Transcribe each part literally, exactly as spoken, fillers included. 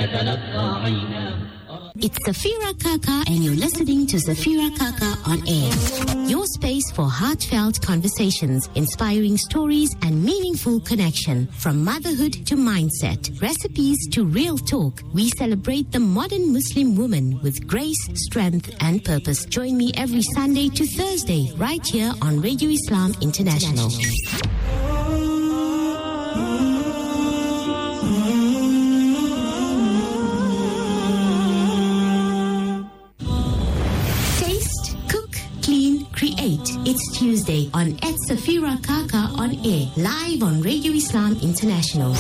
It's Safira Kaka and you're listening to Safira Kaka on air. Your space for heartfelt conversations, inspiring stories and meaningful connection. From motherhood to mindset, recipes to real talk, we celebrate the modern Muslim woman with grace, strength and purpose. Join me every Sunday to Thursday right here on Radio Islam International. It's Tuesday on at Safira Kaka on air, live on Radio Islam International.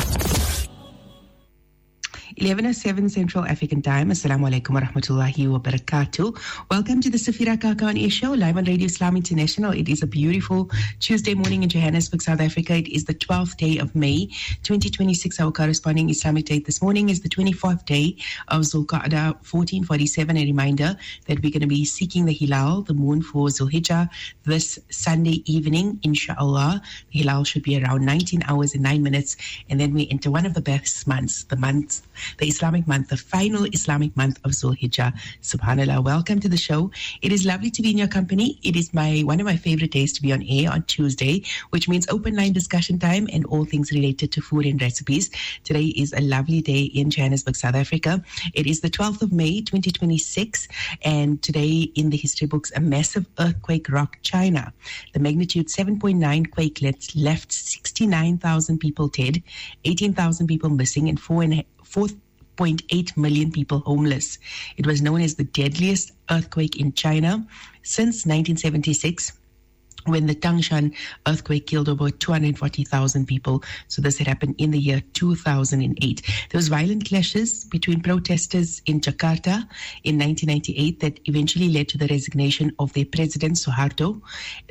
eleven oh seven Central African Time. Assalamu alaikum wa rahmatullahi wa barakatuh. Welcome to the Safira Kaka on Air show, live on Radio Islam International. It is a beautiful Tuesday morning in Johannesburg, South Africa. It is the twelfth day of May, twenty twenty-six. Our corresponding Islamic date this morning is the twenty-fourth day of Zulqa'dah, fourteen forty-seven. A reminder that we're going to be seeking the Hilal, the moon for Zulhijjah, this Sunday evening, inshallah. The Hilal should be around nineteen hours and nine minutes. And then we enter one of the best months, the month the Islamic month, the final Islamic month of Zulhijjah. Subhanallah, welcome to the show. It is lovely to be in your company. It is my one of my favorite days to be on air on Tuesday, which means open line discussion time and all things related to food and recipes. Today is a lovely day in Johannesburg, South Africa. It is the twelfth of May, twenty twenty-six, and today in the history books, a massive earthquake rocked China. The magnitude seven point nine quake left sixty-nine thousand people dead, eighteen thousand people missing, and four and four point eight million people homeless. It was known as the deadliest earthquake in China since nineteen seventy-six, when the Tangshan earthquake killed over two hundred forty thousand people. So this had happened in the year two thousand eight. There was violent clashes between protesters in Jakarta in nineteen ninety-eight that eventually led to the resignation of their president, Suharto.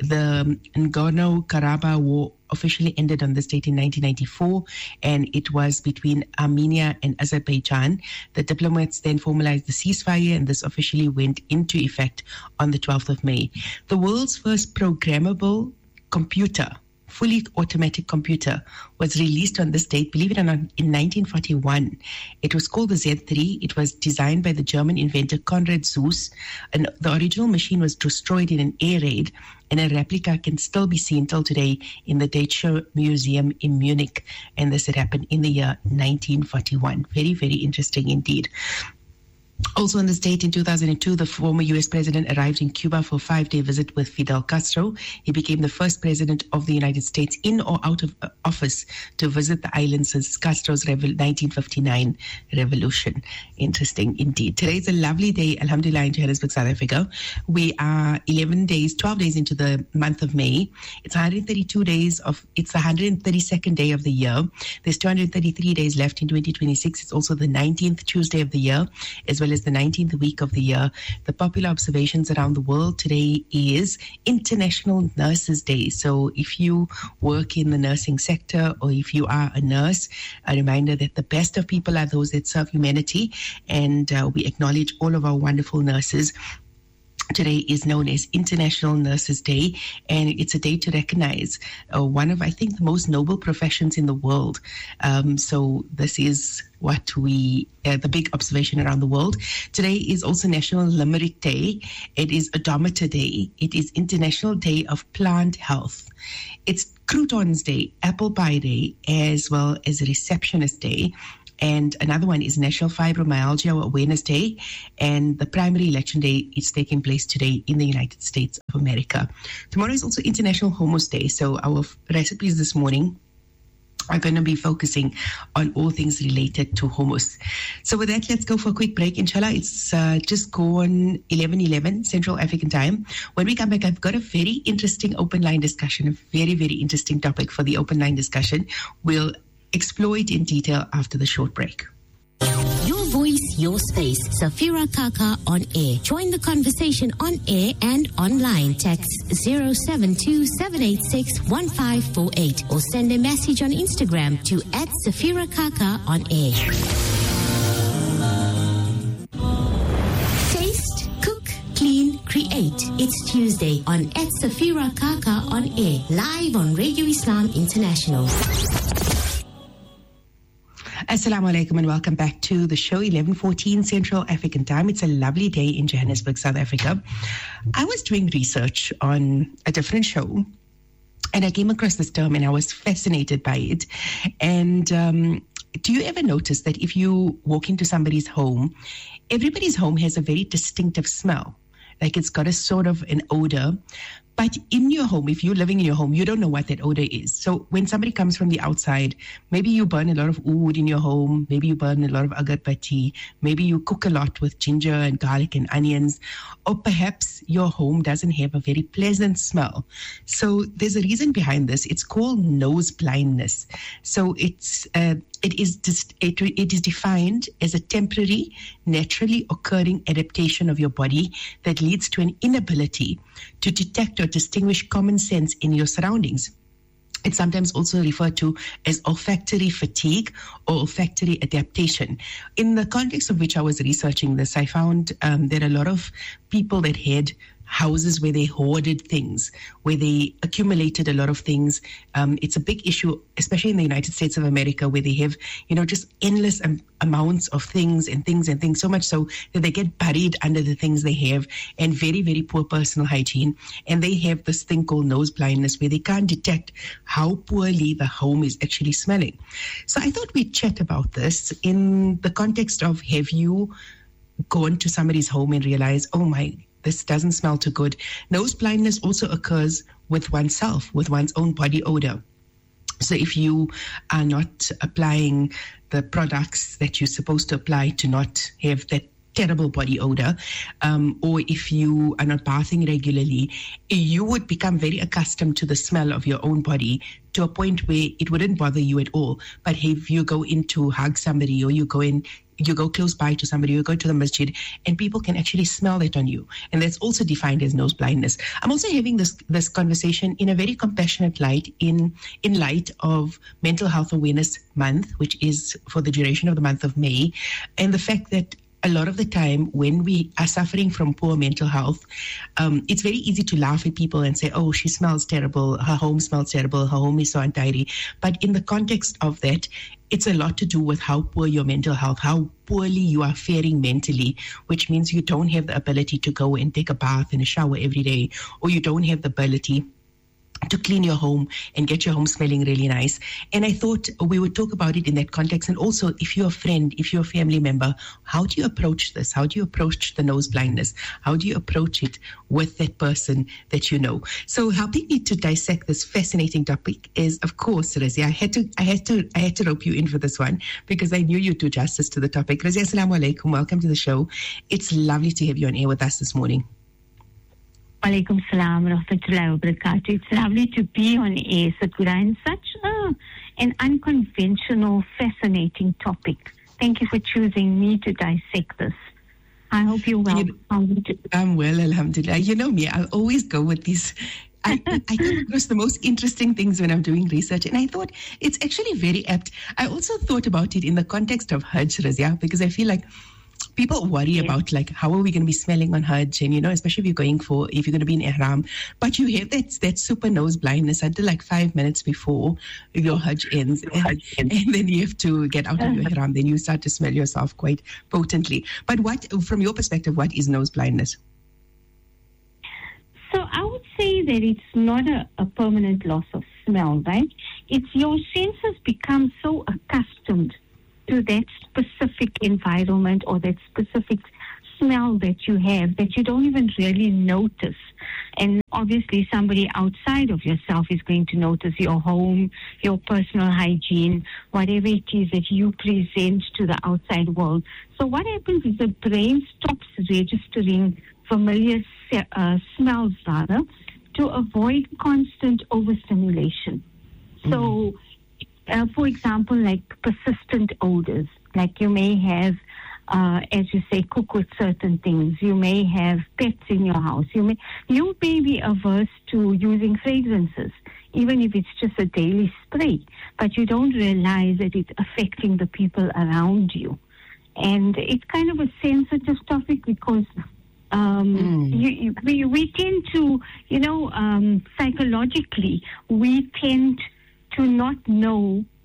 The Nagorno-Karabakh war officially ended on this date in nineteen ninety-four, and it was between Armenia and Azerbaijan. The diplomats then formalized the ceasefire, and this officially went into effect on the twelfth of May. The world's first programmable computer, fully automatic computer, was released on this date, believe it or not, in nineteen forty-one. It was called the Z three. It was designed by the German inventor Konrad Zuse, and the original machine was destroyed in an air raid, and a replica can still be seen till today in the Deutsche Museum in Munich, and this had happened in the year nineteen forty-one. Very, very interesting indeed. Also on this date in two thousand two, the former U S president arrived in Cuba for a five-day visit with Fidel Castro. He became the first president of the United States in or out of office to visit the island since Castro's nineteen fifty-nine revolution. Interesting indeed. Today is a lovely day, alhamdulillah, in Johannesburg, South Africa. We are eleven days, twelve days into the month of May. It's one hundred thirty-two days of, it's the one hundred thirty-second day of the year. There's two hundred thirty-three days left in twenty twenty-six. It's also the nineteenth Tuesday of the year, as well as the nineteenth week of the year. The popular observations around the world today is International Nurses Day. So if you work in the nursing sector, or if you are a nurse, a reminder that the best of people are those that serve humanity, and uh, we acknowledge all of our wonderful nurses. Today is known as International Nurses Day, and it's a day to recognize uh, one of, I think, the most noble professions in the world. Um, so this is what we, uh, the big observation around the world. Today is also National Limerick Day. It is Odometer Day. It is International Day of Plant Health. It's Croutons Day, Apple Pie Day, as well as Receptionist Day. And another one is National Fibromyalgia Awareness Day, and the primary election day is taking place today in the United States of America. Tomorrow is also International Hummus Day, so our recipes this morning are going to be focusing on all things related to hummus. So with that, let's go for a quick break. Inshallah, it's uh, just gone eleven eleven Central African Time. When we come back, I've got a very interesting open line discussion, a very, very interesting topic for the open line discussion. We'll explore it in detail after the short break. Your voice, your space. Safira Kaka on air. Join the conversation on air and online. Text zero seven two, seven eight six, one five four eight or send a message on Instagram to at Safira Kaka on air. Taste, cook, clean, create. It's Tuesday on at Safira Kaka on air. Live on Radio Islam International. Assalamu alaikum and welcome back to the show, eleven fourteen Central African Time. It's a lovely day in Johannesburg, South Africa. I was doing research on a different show and I came across this term and I was fascinated by it. And um, do you ever notice that if you walk into somebody's home, everybody's home has a very distinctive smell? Like it's got a sort of an odor. But in your home, if you're living in your home, you don't know what that odor is. So when somebody comes from the outside, maybe you burn a lot of oud in your home, maybe you burn a lot of agarbatti, maybe you cook a lot with ginger and garlic and onions, or perhaps your home doesn't have a very pleasant smell. So there's a reason behind this. It's called nose blindness. So it's uh, it is dis- it, it is defined as a temporary, naturally occurring adaptation of your body that leads to an inability to detect or distinguish common sense in your surroundings. It's sometimes also referred to as olfactory fatigue or olfactory adaptation. In the context of which I was researching this, I found um, there are a lot of people that had houses where they hoarded things, where they accumulated a lot of things. Um, it's a big issue, especially in the United States of America, where they have, you know, just endless um, amounts of things and things and things, so much so that they get buried under the things they have, and very, very poor personal hygiene. And they have this thing called nose blindness, where they can't detect how poorly the home is actually smelling. So I thought we'd chat about this in the context of, have you gone to somebody's home and realized, oh my, this doesn't smell too good. Nose blindness also occurs with oneself, with one's own body odor. So if you are not applying the products that you're supposed to apply to not have that terrible body odor, um, or if you are not bathing regularly, you would become very accustomed to the smell of your own body to a point where it wouldn't bother you at all. But if you go in to hug somebody, or you go in you go close by to somebody, you go to the masjid, and people can actually smell that on you. And that's also defined as nose blindness. I'm also having this this conversation in a very compassionate light, in, in light of Mental Health Awareness Month, which is for the duration of the month of May, and the fact that a lot of the time when we are suffering from poor mental health, um, it's very easy to laugh at people and say, oh, she smells terrible, her home smells terrible, her home is so untidy. But in the context of that, it's a lot to do with how poor your mental health, how poorly you are faring mentally, which means you don't have the ability to go and take a bath and a shower every day, or you don't have the ability to clean your home and get your home smelling really nice. And I thought we would talk about it in that context. And also, if you're a friend, if you're a family member, how do you approach this? How do you approach the nose blindness? How do you approach it with that person that you know? So helping me to dissect this fascinating topic is, of course, Razia. I had to, I had to, I had to rope you in for this one because I knew you'd do justice to the topic. Razia, assalamu alaikum. Welcome to the show. It's lovely to have you on air with us this morning. Walaikum salam wa rahmatullahi wa barakatuh. It's lovely to be on air, Sakura, and such uh, an unconventional, fascinating topic. Thank you for choosing me to dissect this. I hope you're well. You know, I'm well, alhamdulillah. You know me, I'll always go with these. I, I come across the most interesting things when I'm doing research, and I thought it's actually very apt. I also thought about it in the context of Hajj, Razia, because I feel like people worry yeah. about, like, how are we going to be smelling on Hajj? And, you know, especially if you're going for, if you're going to be in Ihram. But you have that, that super nose blindness until like five minutes before your Hajj ends. And, and then you have to get out of your Ihram. Then you start to smell yourself quite potently. But what, from your perspective, what is nose blindness? So I would say that it's not a, a permanent loss of smell, right? It's your senses become so accustomed to that specific environment or that specific smell that you have that you don't even really notice. And obviously somebody outside of yourself is going to notice your home, your personal hygiene, whatever it is that you present to the outside world. So what happens is the brain stops registering familiar uh, smells rather to avoid constant overstimulation. Mm-hmm. So Uh, for example, like persistent odors, like you may have, uh, as you say, cook with certain things. You may have pets in your house. You may, you may be averse to using fragrances, even if it's just a daily spray, but you don't realize that it's affecting the people around you. And it's kind of a sensitive topic because um, mm. you, you, we, we tend to, you know, um, psychologically, we tend to not know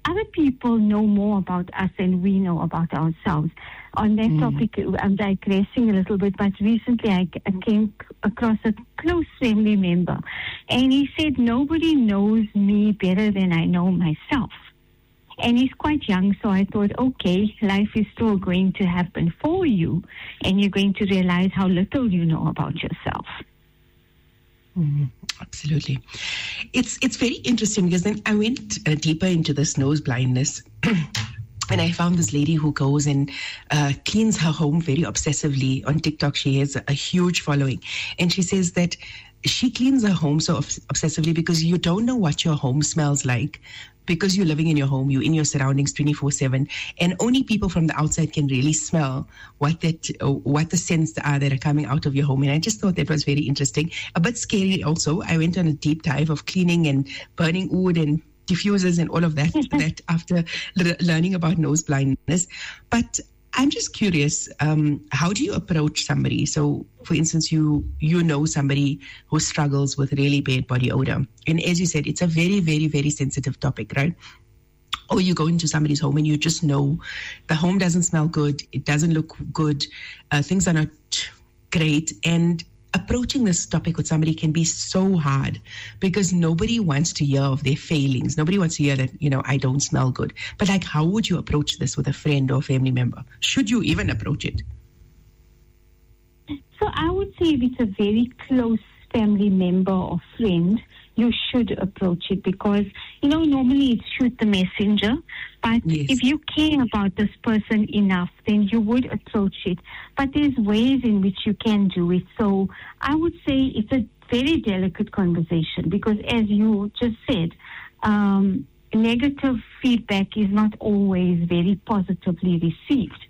other people know more about us than we know about ourselves. On that mm. topic, I'm digressing a little bit, but recently I, I came across a close family member, and he said, nobody knows me better than I know myself. And he's quite young, so I thought, okay, life is still going to happen for you, and you're going to realize how little you know about yourself. Mm, absolutely. It's it's very interesting, because then I went uh, deeper into this nose blindness. And I found this lady who goes and uh, cleans her home very obsessively. On TikTok, she has a huge following. And she says that she cleans her home so obs- obsessively because you don't know what your home smells like. Because you're living in your home, you're in your surroundings twenty-four seven, and only people from the outside can really smell what that, uh, what the scents are that are coming out of your home. And I just thought that was very interesting. A bit scary also. I went on a deep dive of cleaning and burning wood and diffusers and all of that, that after l- learning about nose blindness. But I'm just curious, um, how do you approach somebody? So, for instance, you you know somebody who struggles with really bad body odor. And as you said, it's a very, very, very sensitive topic, right? Or you go into somebody's home and you just know the home doesn't smell good, it doesn't look good, uh, things are not great. And approaching this topic with somebody can be so hard, because nobody wants to hear of their failings. Nobody wants to hear that, you know, I don't smell good. But like, how would you approach this with a friend or family member? Should you even approach it? So I would say if it's a very close family member or friend, you should approach it, because, you know, normally it's shoot the messenger. But yes, if you care about this person enough, then you would approach it. But there's ways in which you can do it. So I would say it's a very delicate conversation, because as you just said, um, negative feedback is not always very positively received.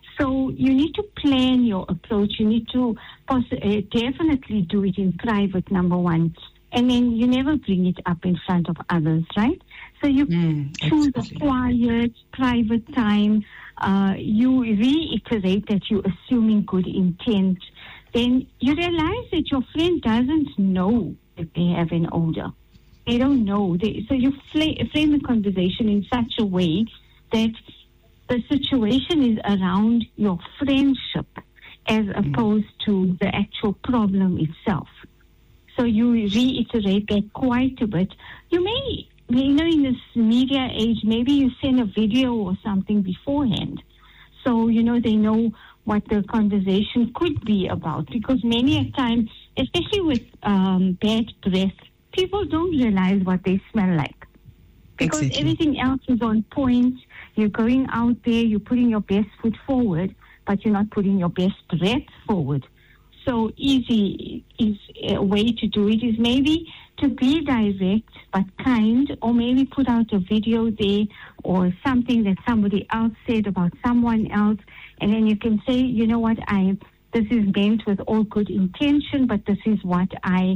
So you need to plan your approach. You need to poss- uh, definitely do it in private, number one. And then you never bring it up in front of others, right? So you mm, choose exactly. a quiet, private time. Uh, you reiterate that you're assuming good intent. Then you realize that your friend doesn't know that they have an odor. They don't know. They, so you fl- frame the conversation in such a way that the situation is around your friendship as opposed mm. to the actual problem itself. So you reiterate that quite a bit. You may, you know, in this media age, maybe you send a video or something beforehand. So, you know, they know what the conversation could be about. Because many a time, especially with um, bad breath, people don't realize what they smell like. Because exactly. everything else is on point. You're going out there, you're putting your best foot forward, but you're not putting your best breath forward. So easy is a way to do it is maybe to be direct but kind, or maybe put out a video there or something that somebody else said about someone else, and then you can say, you know what, I this is meant with all good intention, but this is what I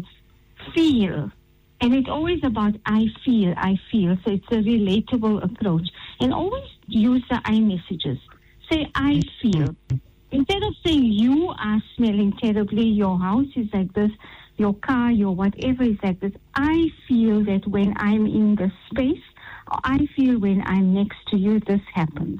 feel. And it's always about I feel, I feel. So it's a relatable approach. And always use the I messages. Say I feel. Instead of saying you are smelling terribly, your house is like this, your car, your whatever is like this, I feel that when I'm in this space, or I feel when I'm next to you, this happens.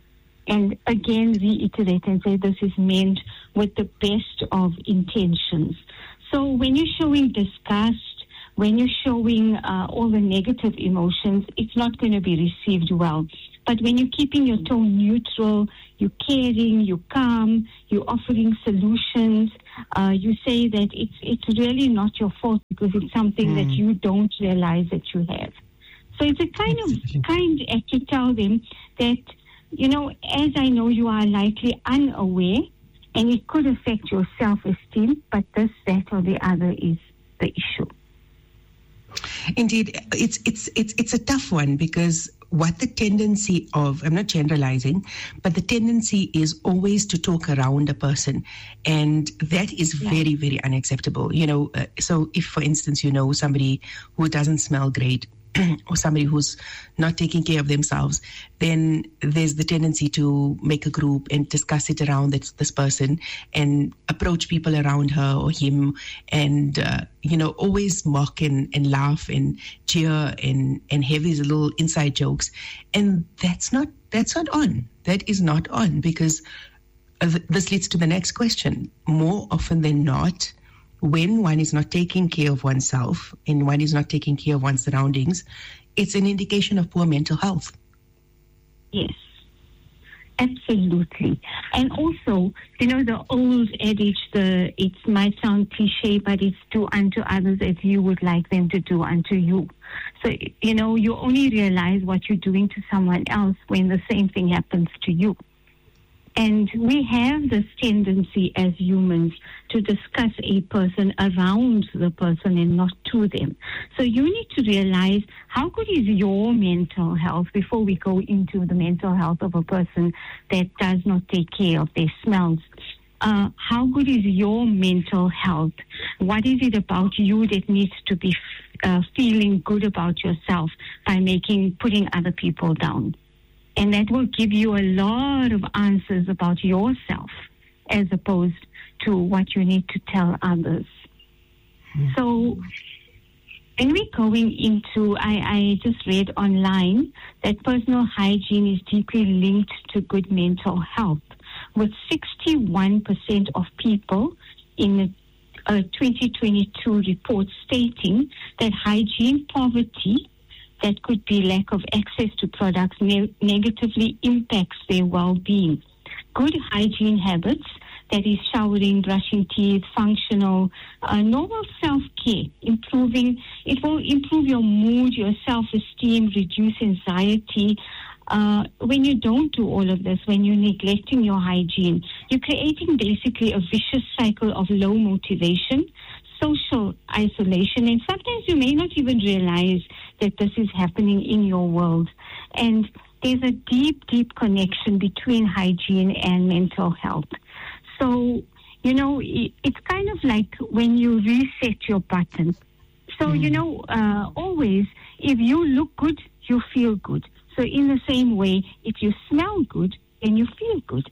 And again, reiterate and say this is meant with the best of intentions. So when you're showing disgust, when you're showing uh, all the negative emotions, it's not going to be received well. But when you're keeping your tone neutral, you're caring, you're calm, you're offering solutions, uh, you say that it's it's really not your fault because it's something mm. that you don't realize that you have. So it's a kind of kind act to tell them that, you know, as I know you are likely unaware and it could affect your self-esteem, but this, that, or the other is the issue. Indeed, it's it's it's it's a tough one because what the tendency of, I'm not generalizing, but the tendency is always to talk around a person. And that is yeah. very, very unacceptable. You know, uh, so if, for instance, you know somebody who doesn't smell great, or somebody who's not taking care of themselves, then there's the tendency to make a group and discuss it around this, this person and approach people around her or him and, uh, you know, always mock and, and laugh and cheer and, and have these little inside jokes. And that's not, that's not on. That is not on, because this leads to the next question. More often than not, when one is not taking care of oneself and one is not taking care of one's surroundings, it's an indication of poor mental health. Yes, absolutely. And also, you know, the old adage, the it might sound cliche, but it's do unto others as you would like them to do unto you. So, you know, you only realize what you're doing to someone else when the same thing happens to you. And we have this tendency as humans to discuss a person around the person and not to them. So you need to realize how good is your mental health before we go into the mental health of a person that does not take care of their smells. Uh, how good is your mental health? What is it about you that needs to be uh, feeling good about yourself by making putting other people down? And that will give you a lot of answers about yourself as opposed to what you need to tell others. Mm-hmm. So when we're going into, I, I just read online that personal hygiene is deeply linked to good mental health, with sixty-one percent of people in a twenty twenty-two report stating that hygiene poverty, that could be lack of access to products, ne- negatively impacts their well-being. Good hygiene habits, that is showering, brushing teeth, functional, uh, normal self-care, improving, it will improve your mood, your self-esteem, reduce anxiety. Uh, when you don't do all of this, when you're neglecting your hygiene, you're creating basically a vicious cycle of low motivation, social isolation, and sometimes you may not even realize that this is happening in your world. And there's a deep, deep connection between hygiene and mental health. So, you know, it's kind of like when you reset your button. So, mm. you know, uh, always, if you look good, you feel good. So in the same way, if you smell good, then you feel good.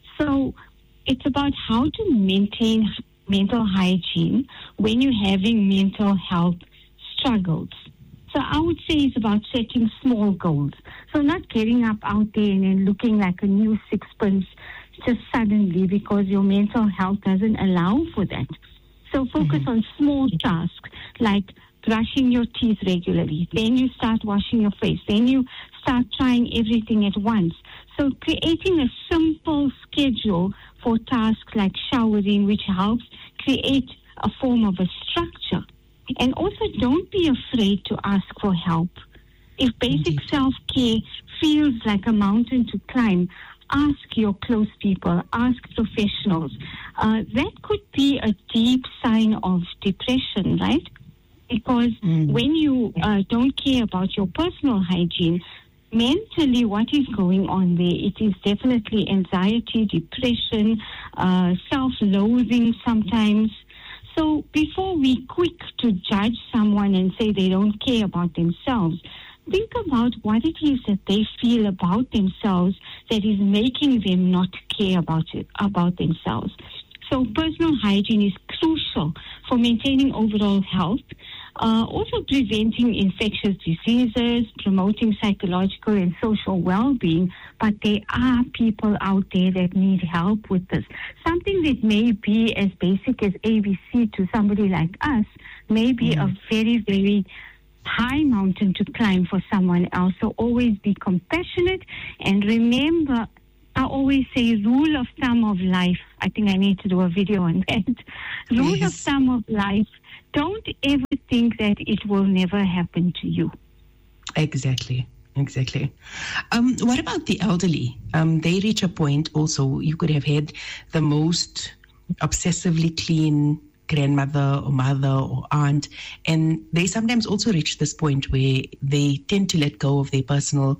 So it's about how to maintain mental hygiene when you're having mental health struggles. So I would say it's about setting small goals. So not getting up out there and then looking like a new sixpence just suddenly because your mental health doesn't allow for that. So focus mm-hmm. on small tasks like brushing your teeth regularly. Then you start washing your face. Then you start trying everything at once. So creating a simple schedule for tasks like showering, which helps create a form of a structure. And also don't be afraid to ask for help. If basic Indeed. self-care feels like a mountain to climb, ask your close people, ask professionals. Uh, that could be a deep sign of depression, right? Because mm. when you uh, don't care about your personal hygiene, mentally what is going on there, it is definitely anxiety, depression, uh, self-loathing sometimes. So before we quick to judge someone and say they don't care about themselves, think about what it is that they feel about themselves that is making them not care about it, about themselves. So personal hygiene is crucial for maintaining overall health, uh, also preventing infectious diseases, promoting psychological and social well-being. But there are people out there that need help with this. Something that may be as basic as A B C to somebody like us may be mm. a very, very high mountain to climb for someone else. So always be compassionate and remember, I always say rule of thumb of life. I think I need to do a video on that. Rule yes. of thumb of life. Don't ever think that it will never happen to you. Exactly. Exactly. Um, what about the elderly? Um, they reach a point also, you could have had the most obsessively clean grandmother or mother or aunt, and they sometimes also reach this point where they tend to let go of their personal,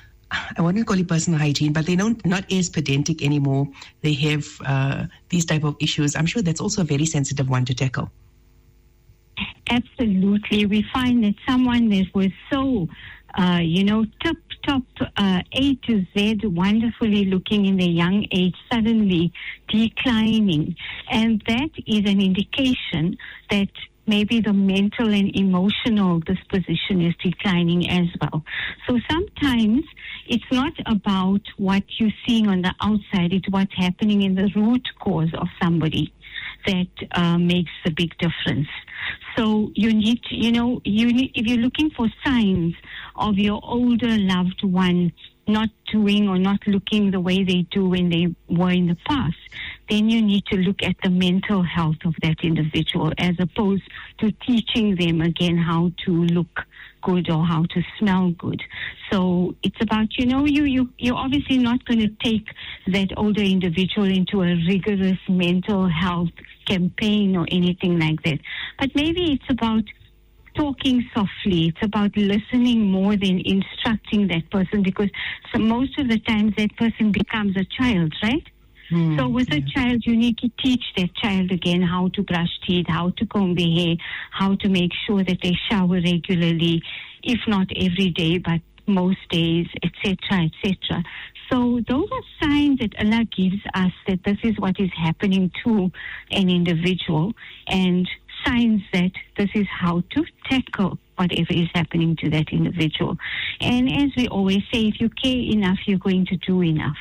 I wouldn't call it personal hygiene, but they don't not as pedantic anymore. They have uh, these type of issues. I'm sure that's also a very sensitive one to tackle. Absolutely. We find that someone that was so, uh, you know, tip top uh, A to Z, wonderfully looking in their young age, suddenly declining. And that is an indication that maybe the mental and emotional disposition is declining as well. So sometimes it's not about what you're seeing on the outside, it's what's happening in the root cause of somebody that uh, makes a big difference. So you need to, you know, you need, if you're looking for signs of your older loved one not doing or not looking the way they do when they were in the past, then you need to look at the mental health of that individual as opposed to teaching them again how to look good or how to smell good. So it's about, you know, you, you, you're obviously not going to take that older individual into a rigorous mental health campaign or anything like that. But maybe it's about talking softly. It's about listening more than instructing that person, because so most of the times that person becomes a child, right? Mm, so with yeah. a child, you need to teach that child again how to brush teeth, how to comb their hair, how to make sure that they shower regularly, if not every day, but most days, et cetera, et cetera. So those are signs that Allah gives us that this is what is happening to an individual, and signs that this is how to tackle whatever is happening to that individual. And as we always say, if you care enough, you're going to do enough.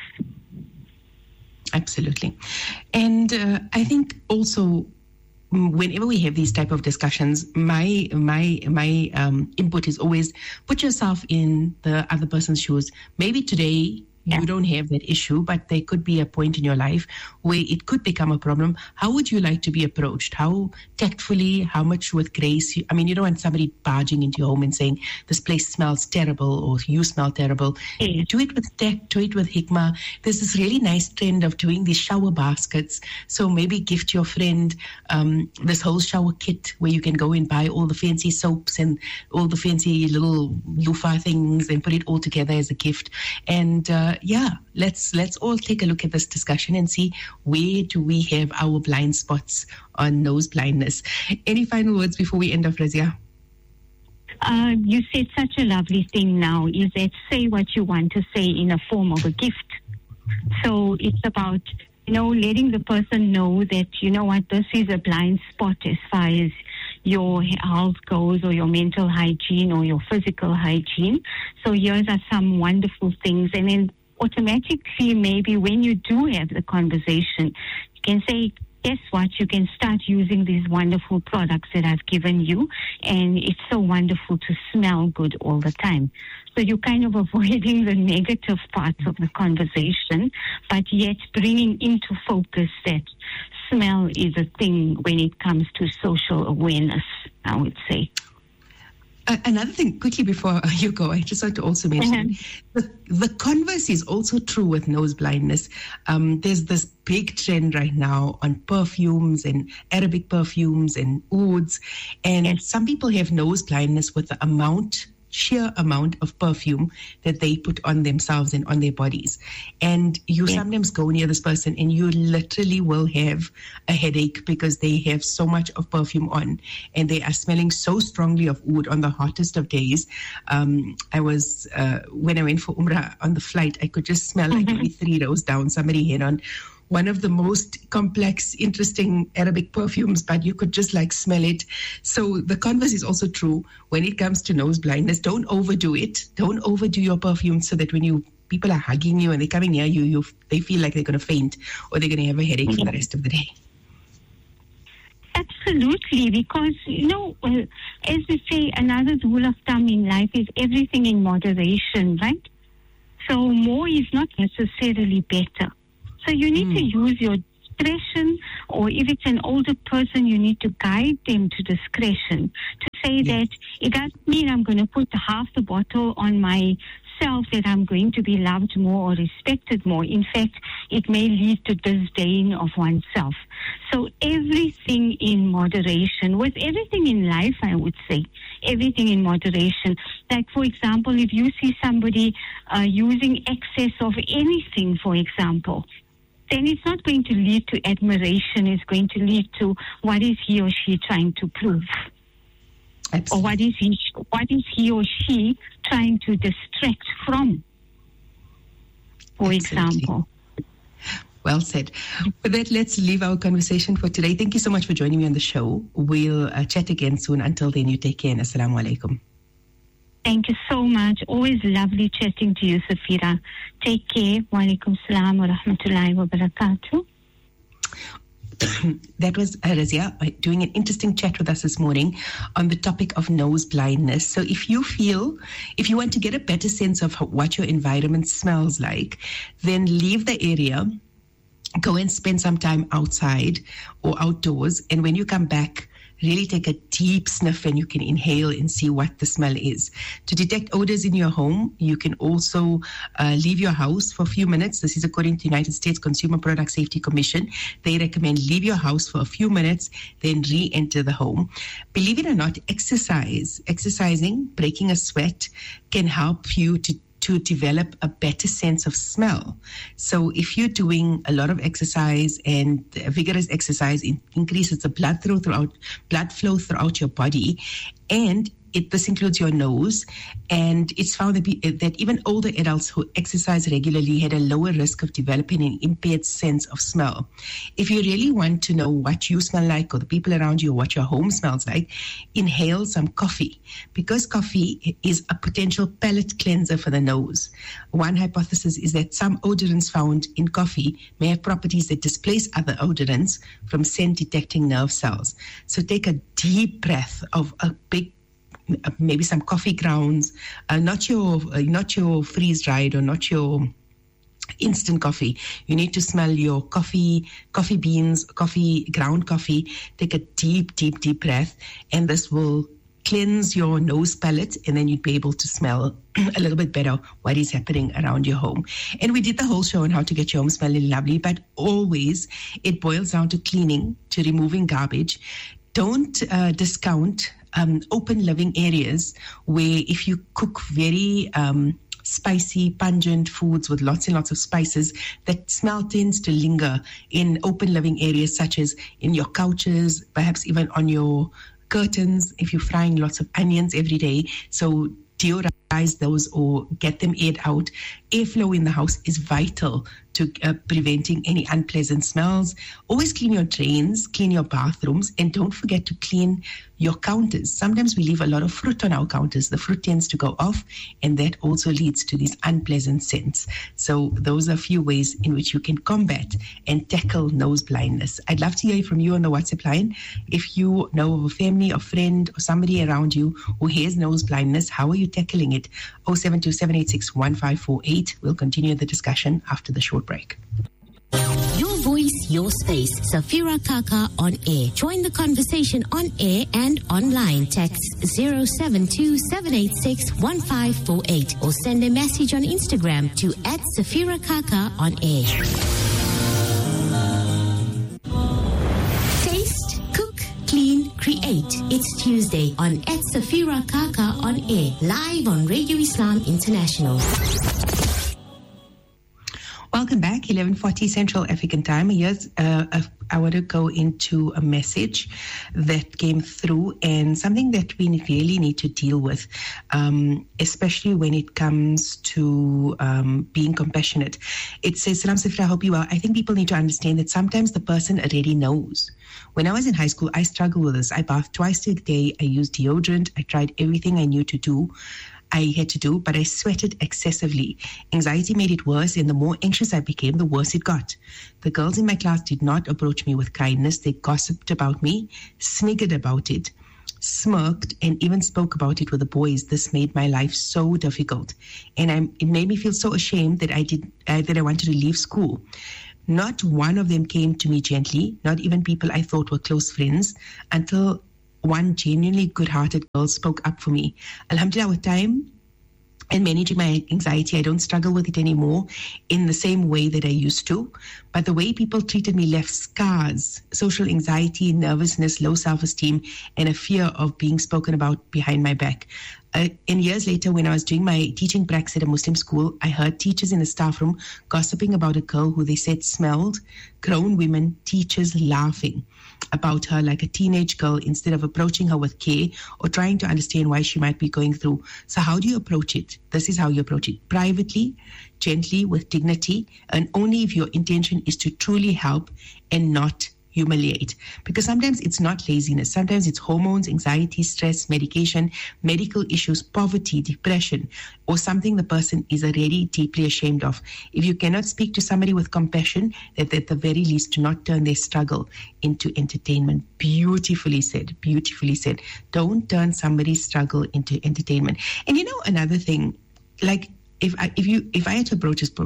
Absolutely. And uh, I think also whenever we have these type of discussions, my my my um, input is always put yourself in the other person's shoes. Maybe today yeah. you don't have that issue, but there could be a point in your life where it could become a problem. How would you like to be approached? How tactfully, how much with grace? I mean, you don't want somebody barging into your home and saying, this place smells terrible or you smell terrible. Yeah. Do it with tact, do it with hikmah. There's this really nice trend of doing these shower baskets. So maybe gift your friend um, this whole shower kit where you can go and buy all the fancy soaps and all the fancy little loofah things and put it all together as a gift. And uh, yeah, let's let's all take a look at this discussion and see where do we have our blind spots on nose blindness. Any final words before we end off, Razia? Uh, you said such a lovely thing now, is that say what you want to say in a form of a gift. So it's about, you know, letting the person know that, you know what, this is a blind spot as far as your health goes, or your mental hygiene, or your physical hygiene. So here's are some wonderful things. And then automatically, maybe when you do have the conversation, you can say, guess what, you can start using these wonderful products that I've given you, and it's so wonderful to smell good all the time. So you're kind of avoiding the negative parts of the conversation, but yet bringing into focus that smell is a thing when it comes to social awareness, I would say. Uh, another thing, quickly before you go, I just want to also mention, mm-hmm. the, the converse is also true with nose blindness. Um, there's this big trend right now on perfumes and Arabic perfumes and ouds. And yes. some people have nose blindness with the amount sheer amount of perfume that they put on themselves and on their bodies. And you yeah. sometimes go near this person and you literally will have a headache because they have so much of perfume on and they are smelling so strongly of oud on the hottest of days. Um, I was, uh, when I went for Umrah on the flight, I could just smell like mm-hmm. every three rows down somebody had on one of the most complex, interesting Arabic perfumes, but you could just like smell it. So the converse is also true when it comes to nose blindness. Don't overdo it. Don't overdo your perfume so that when you people are hugging you and they're coming near you, you they feel like they're going to faint or they're going to have a headache for the rest of the day. Absolutely, because, you know, uh, as we say, another rule of thumb in life is everything in moderation, right? So more is not necessarily better. So you need mm. to use your discretion, or if it's an older person, you need to guide them to discretion. To say yes. that it doesn't mean I'm going to put half the bottle on myself that I'm going to be loved more or respected more. In fact, it may lead to disdain of oneself. So everything in moderation, with everything in life, I would say, everything in moderation. Like, for example, if you see somebody uh, using excess of anything, for example, then it's not going to lead to admiration. It's going to lead to what is he or she trying to prove. Absolutely. Or what is he, what is he or she trying to distract from, for Absolutely. example. Well said. With that, let's leave our conversation for today. Thank you so much for joining me on the show. We'll uh, chat again soon. Until then, you take care and assalamu alaikum. Thank you so much. Always lovely chatting to you, Safira. Take care. Wa alaikum salam wa rahmatullahi wa barakatuh. That was uh, Razia uh, doing an interesting chat with us this morning on the topic of nose blindness. So if you feel, if you want to get a better sense of how, what your environment smells like, then leave the area, go and spend some time outside or outdoors. And when you come back, really take a deep sniff and you can inhale and see what the smell is. To detect odors in your home, you can also uh, leave your house for a few minutes. This is according to the United States Consumer Product Safety Commission. They recommend leave your house for a few minutes, then re-enter the home. Believe it or not, exercise, exercising, breaking a sweat can help you to to develop a better sense of smell. So if you're doing a lot of exercise and vigorous exercise, it increases the blood flow throughout, blood flow throughout your body, and it, this includes your nose, and it's found that, be, that even older adults who exercise regularly had a lower risk of developing an impaired sense of smell. If you really want to know what you smell like or the people around you or what your home smells like, inhale some coffee, because coffee is a potential palate cleanser for the nose. One hypothesis is that some odorants found in coffee may have properties that displace other odorants from scent detecting nerve cells. So take a deep breath of a big maybe some coffee grounds, uh, not your uh, not your freeze-dried or not your instant coffee. You need to smell your coffee, coffee beans, coffee, ground coffee. Take a deep, deep, deep breath, and this will cleanse your nose palate, and then you'd be able to smell a little bit better what is happening around your home. And we did the whole show on how to get your home smelling lovely, but always it boils down to cleaning, to removing garbage. Don't uh, discount Um, open living areas where if you cook very um, spicy, pungent foods with lots and lots of spices, that smell tends to linger in open living areas such as in your couches, perhaps even on your curtains if you're frying lots of onions every day. So deodorize those or get them aired out. Airflow in the house is vital to uh, preventing any unpleasant smells. Always clean your drains, clean your bathrooms, and don't forget to clean your counters. Sometimes we leave a lot of fruit on our counters. The fruit tends to go off, and that also leads to these unpleasant scents. So those are a few ways in which you can combat and tackle nose blindness. I'd love to hear from you on the WhatsApp line. If you know of a family or friend or somebody around you who has nose blindness, how are you tackling it? oh seven two seven eight six one five four eight. We'll continue the discussion after the short break. Your voice, your space. Safira Kaka on air. Join the conversation on air and online. Text zero seven two seven eight six one five four eight or send a message on Instagram to at Safira Kaka on air. Taste, cook, clean, create. It's Tuesday on at Safira Kaka on air. Live on Radio Islam International. Welcome back, eleven forty Central African Time. Here's, uh, a, I want to go into a message that came through and something that we really need to deal with, um, especially when it comes to um, being compassionate. It says, Salam Safira, I hope you are. I think people need to understand that sometimes the person already knows. When I was in high school, I struggled with this. I bathed twice a day. I used deodorant. I tried everything I knew to do. I had to do, but I sweated excessively. Anxiety made it worse, and the more anxious I became, the worse it got. The girls in my class did not approach me with kindness. They gossiped about me, sniggered about it, smirked, and even spoke about it with the boys. This made my life so difficult, and I, it made me feel so ashamed that I did uh, that I wanted to leave school. Not one of them came to me gently, not even people I thought were close friends, until one genuinely good-hearted girl spoke up for me. Alhamdulillah, with time and managing my anxiety, I don't struggle with it anymore in the same way that I used to. But the way people treated me left scars: social anxiety, nervousness, low self-esteem, and a fear of being spoken about behind my back. Uh, and years later, when I was doing my teaching practice at a Muslim school, I heard teachers in the staff room gossiping about a girl who they said smelled, grown women, teachers laughing about her like a teenage girl instead of approaching her with care or trying to understand why she might be going through. So how do you approach it? This is how you approach it. Privately, gently, with dignity, and only if your intention is to truly help and not humiliate. Because sometimes it's not laziness. Sometimes it's hormones, anxiety, stress, medication, medical issues, poverty, depression, or something the person is already deeply ashamed of. If you cannot speak to somebody with compassion, that at the very least do not turn their struggle into entertainment. Beautifully said, beautifully said. Don't turn somebody's struggle into entertainment. And you know, another thing, like if I, if you, if I had to approach this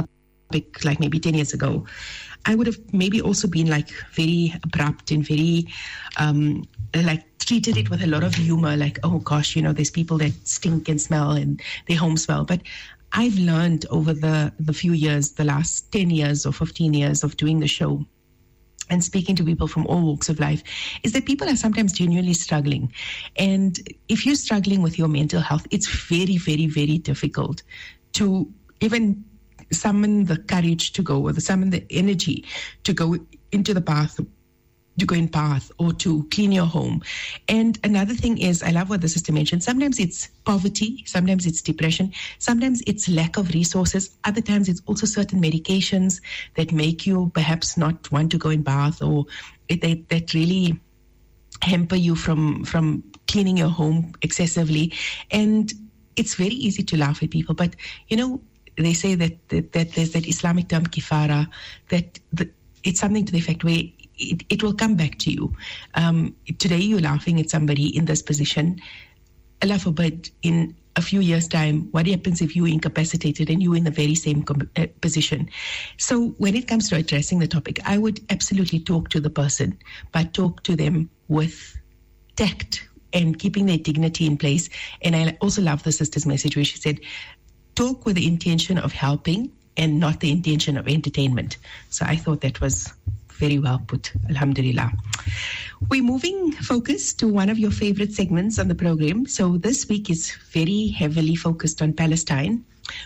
topic like maybe ten years ago, I would have maybe also been like very abrupt and very um, like treated it with a lot of humor, like, oh gosh, you know, there's people that stink and smell and they home smell. But I've learned over the, the few years, the last ten years or fifteen years of doing the show and speaking to people from all walks of life, is that people are sometimes genuinely struggling. And if you're struggling with your mental health, it's very, very, very difficult to even summon the courage to go, or the summon the energy to go into the bath, to go in bath, or to clean your home. And another thing is, I love what the sister mentioned, sometimes it's poverty, sometimes it's depression, sometimes it's lack of resources, other times it's also certain medications that make you perhaps not want to go in bath, or it, that, that really hamper you from, from cleaning your home excessively. And it's very easy to laugh at people, but you know, they say that, that, that there's that Islamic term kifara, that the, it's something to the effect where it, it will come back to you. Um, today you're laughing at somebody in this position. Allah forbid, in a few years' time, what happens if you're incapacitated and you're in the very same com- uh, position? So when it comes to addressing the topic, I would absolutely talk to the person, but talk to them with tact and keeping their dignity in place. And I also love the sister's message where she said, talk with the intention of helping and not the intention of entertainment. So I thought that was very well put. Alhamdulillah. We're moving focus to one of your favorite segments on the program. So this week is very heavily focused on Palestine.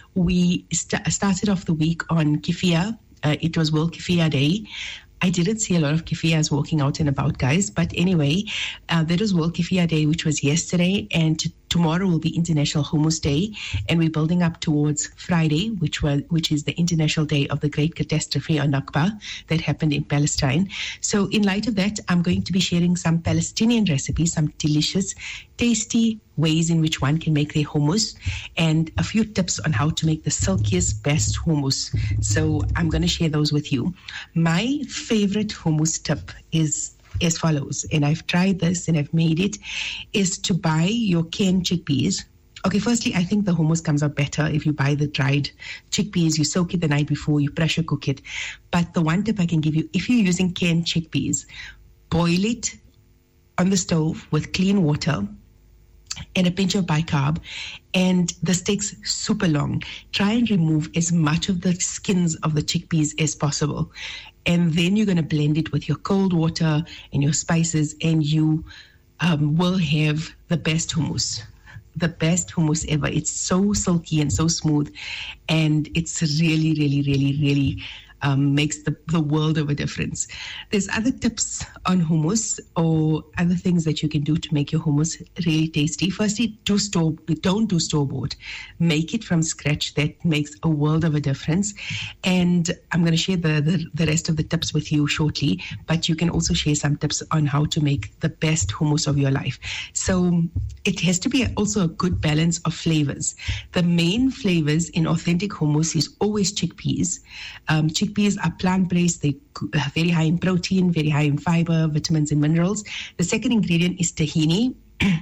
We st- started off the week on Kifia. Uh, it was World Kifia Day. I didn't see a lot of kifiyas walking out and about, guys. But anyway, uh, that was World Kifia Day, which was yesterday. And t- tomorrow will be International Hummus Day. And we're building up towards Friday, which was which is the International Day of the Great Catastrophe or Nakba that happened in Palestine. So in light of that, I'm going to be sharing some Palestinian recipes, some delicious, tasty ways in which one can make their hummus, and a few tips on how to make the silkiest, best hummus. So I'm going to share those with you. My favorite hummus tip is as follows, and I've tried this and I've made it, is to buy your canned chickpeas. Okay, firstly, I think the hummus comes out better if you buy the dried chickpeas, you soak it the night before, you pressure cook it. But the one tip I can give you, if you're using canned chickpeas, boil it on the stove with clean water and a pinch of bicarb, and this takes super long. Try and remove as much of the skins of the chickpeas as possible. And then you're going to blend it with your cold water and your spices, and you um, will have the best hummus. The best hummus ever. It's so silky and so smooth, and it's really, really, really, really um, makes the, the world of a difference. There's other tips on hummus or other things that you can do to make your hummus really tasty. Firstly, do store, don't do store-bought. Make it from scratch. That makes a world of a difference. And I'm going to share the, the, the rest of the tips with you shortly, but you can also share some tips on how to make the best hummus of your life. So it has to be also a good balance of flavors. The main flavors in authentic hummus is always chickpeas. Um, chickpeas are plant-based. They are very high in protein, very high in fiber, vitamins, and minerals. The second ingredient is tahini.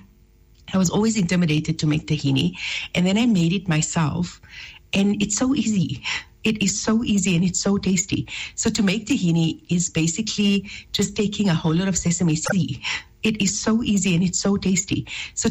I was always intimidated to make tahini, and then I made it myself, and it's so easy. It is so easy and it's so tasty. So to make tahini is basically just taking a whole lot of sesame seed. It is so easy and it's so tasty. So